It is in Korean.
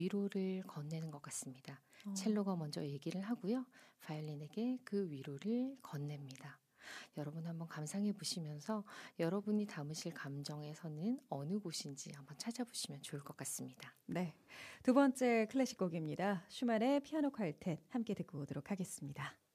위로를 건네는 것 같습니다. 첼로가 먼저 얘기를 하고요. 바이올린에게 그 위로를 건넵니다. 여러분 한번 감상해 보시면서 여러분이 담으실 감정에서는 어느 곳인지 한번 찾아보시면 좋을 것 같습니다. 네, 두 번째 클래식 곡입니다. 슈만의 피아노 퀄텟 함께 듣고 오도록 하겠습니다.